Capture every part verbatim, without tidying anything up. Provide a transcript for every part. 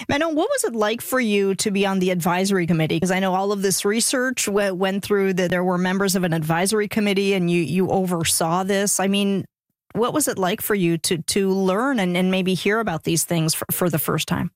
Manon, what was it like for you to be on the advisory committee? Because I know all of this research w- went through that there were members of an advisory committee and you, you oversaw this. I mean, what was it like for you to, to learn and, and maybe hear about these things for, for the first time?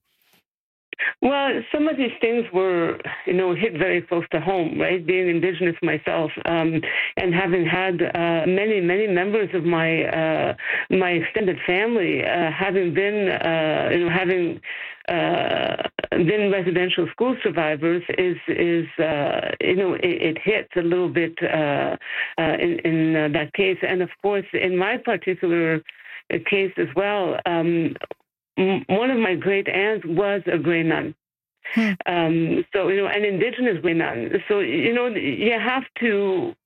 Well, some of these things were, you know, hit very close to home, right? Being Indigenous myself, um, and having had uh, many, many members of my uh, my extended family uh, having been, uh, you know, having uh, been residential school survivors, is is uh, you know, it, it hits a little bit uh, uh, in, in uh, that case, and of course, in my particular case as well. Um, One of my great aunts was a Grey Nun. Hmm. Um, so, you know, an Indigenous Grey Nun. So, you know, you have to,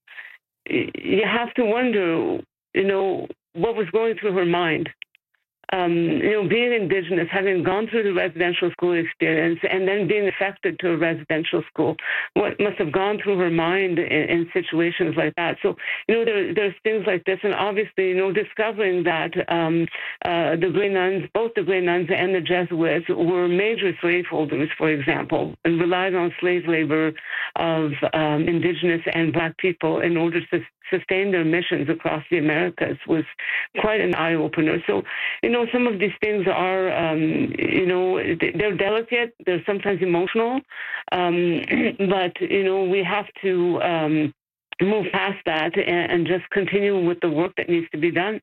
you have to wonder, you know, what was going through her mind. Um, you know, being Indigenous, having gone through the residential school experience, and then being affected to a residential school, what must have gone through her mind in, in situations like that. So, you know, there, there's things like this, and obviously, you know, discovering that um, uh, the Grey Nuns, both the Grey Nuns and the Jesuits, were major slaveholders, for example, and relied on slave labor of um, Indigenous and Black people in order to sustain their missions across the Americas, was quite an eye-opener. So, you know, some of these things are, um, you know, they're delicate, they're sometimes emotional, um, but, you know, we have to um, move past that and, and just continue with the work that needs to be done.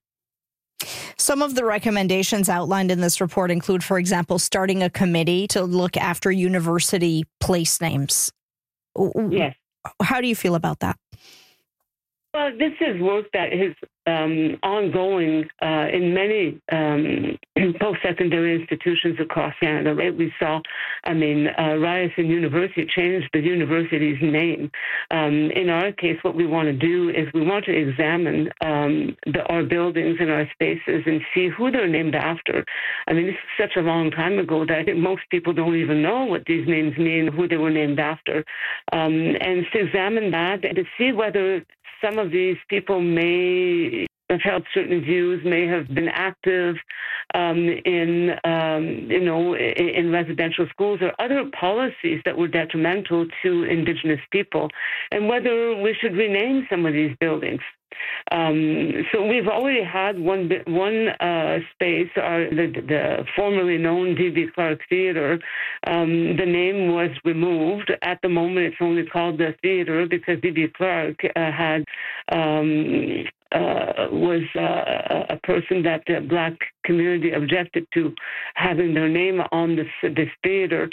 Some of the recommendations outlined in this report include, for example, starting a committee to look after university place names. Yes. How do you feel about that? Well, this is work that is um, ongoing uh, in many um, post-secondary institutions across Canada, right? We saw, I mean, uh, Ryerson University changed the university's name. Um, in our case, what we want to do is we want to examine um, the, our buildings and our spaces and see who they're named after. I mean, this is such a long time ago that I think most people don't even know what these names mean, who they were named after. Um, and to examine that and to see whether some of these people may have held certain views, may have been active um, in, um, you know, in, in residential schools or other policies that were detrimental to Indigenous people, and whether we should rename some of these buildings. Um, so we've already had one one uh, space, our, the, the formerly known D B Clark Theatre. Um, the name was removed. At the moment, it's only called the theatre because D B Clark uh, had um, uh, was uh, a person that the Black community objected to having their name on this this theatre.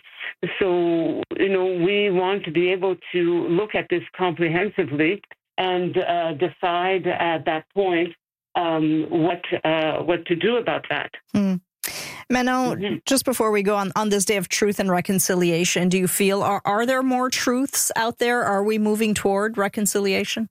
So, you know, we want to be able to look at this comprehensively and uh, decide at that point um, what uh, what to do about that. Mm. Manon, mm-hmm. just before we go on, on this day of truth and reconciliation, do you feel, are, are there more truths out there? Are we moving toward reconciliation?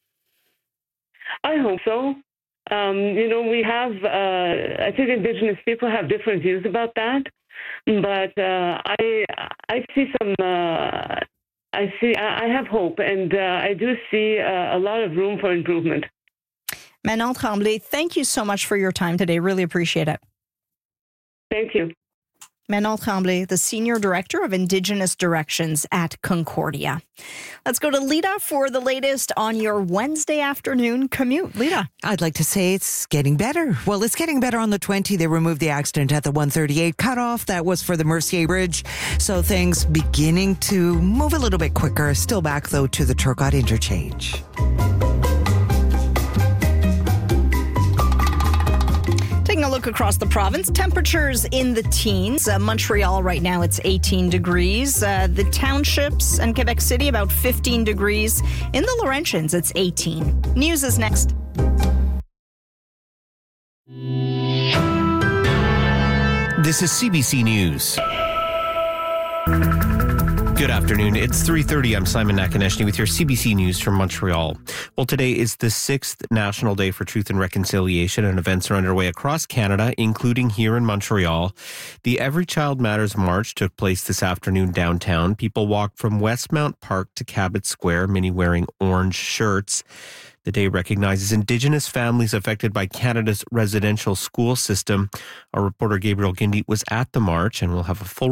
I hope so. Um, you know, we have, uh, I think Indigenous people have different views about that, but uh, I, I see some... Uh, I see. I have hope, and uh, I do see uh, a lot of room for improvement. Manon Tremblay, thank you so much for your time today. Really appreciate it. Thank you. Manon Tremblay, the Senior Director of Indigenous Directions at Concordia. Let's go to Lita for the latest on your Wednesday afternoon commute. Lita. I'd like to say it's getting better. Well, it's getting better on the twenty. They removed the accident at the one thirty-eight cutoff. That was for the Mercier Bridge. So things beginning to move a little bit quicker. Still back, though, to the Turcotte interchange. Taking a look across the province, temperatures in the teens. Uh, Montreal right now, it's eighteen degrees. Uh, the townships and Quebec City, about fifteen degrees. In the Laurentians, it's eighteen. News is next. This is C B C News. Good afternoon. It's three thirty. I'm Simon Nakonechny with your C B C News from Montreal. Well, today is the sixth National Day for Truth and Reconciliation, and events are underway across Canada, including here in Montreal. The Every Child Matters March took place this afternoon downtown. People walked from Westmount Park to Cabot Square, many wearing orange shirts. The day recognizes Indigenous families affected by Canada's residential school system. Our reporter Gabriel Guindy was at the march, and we'll have a full